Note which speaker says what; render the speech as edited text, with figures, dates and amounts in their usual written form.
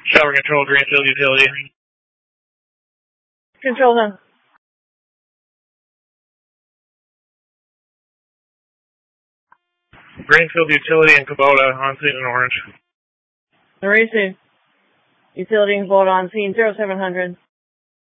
Speaker 1: Shower control, Greenfield Utility.
Speaker 2: Control them.
Speaker 1: Greenfield Utility and Kubota on scene in orange.
Speaker 2: Receive. Utility and Kubota on scene 0700.